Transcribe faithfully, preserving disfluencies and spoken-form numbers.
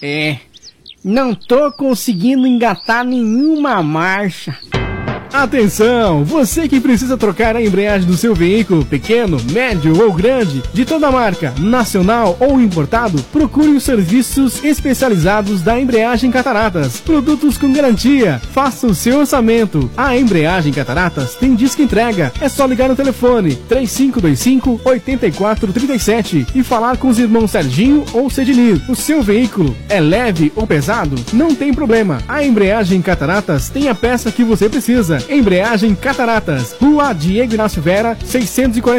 É, não tô conseguindo engatar nenhuma marcha. Atenção, você que precisa trocar a embreagem do seu veículo, pequeno, médio ou grande, de toda marca, nacional ou importado, procure os serviços especializados da Embreagem Cataratas. Produtos com garantia. Faça o seu orçamento. A Embreagem Cataratas tem disco entrega. É só ligar no telefone três cinco dois cinco, oito quatro três sete e falar com os irmãos Serginho ou Cedinir. O seu veículo é leve ou pesado? Não tem problema. A Embreagem Cataratas tem a peça que você precisa. Embreagem Cataratas, Rua Diego Inácio Vera, seiscentos e quarenta